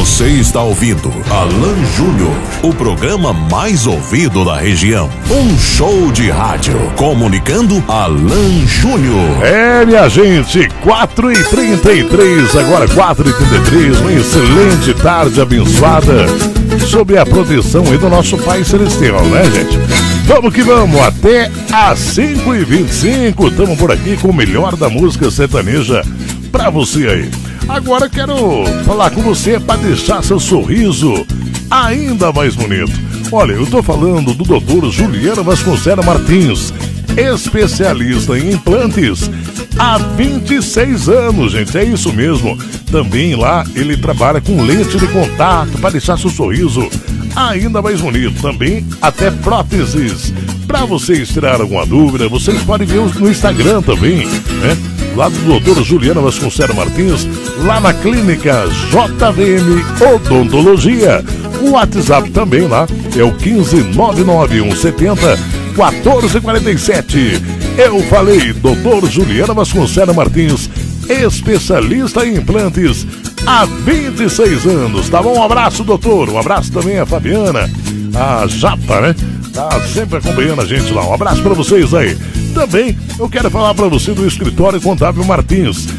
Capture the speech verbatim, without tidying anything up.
Você está ouvindo Alan Júnior, o programa mais ouvido da região. Um show de rádio comunicando Alan Júnior. É, minha gente, quatro e trinta e três, agora quatro e trinta e três, uma excelente tarde abençoada sob a proteção aí do nosso Pai Celestial, né, gente? Vamos que vamos, até às cinco e vinte e cinco, estamos por aqui com o melhor da música sertaneja pra você aí. Agora quero falar com você para deixar seu sorriso ainda mais bonito. Olha, eu tô falando do doutor Juliano Vasconcelos Martins, especialista em implantes há vinte e seis anos, gente, é isso mesmo. Também lá ele trabalha com lente de contato para deixar seu sorriso ainda mais bonito. Também até próteses. Para vocês tirar alguma dúvida, vocês podem ver no Instagram também, né? Lá do doutor Juliano Vasconcelos Martins, lá na clínica J V M Odontologia. O WhatsApp também lá é o quinze nove nove um setenta quatorze quarenta e sete. Eu falei, doutor Juliano Vasconcelos Martins, especialista em implantes há vinte e seis anos, tá bom? Um abraço, doutor. Um abraço também a Fabiana, a Japa, né? Tá sempre acompanhando a gente lá. Um abraço pra vocês aí. Também eu quero falar pra você do Escritório Contábil Martins.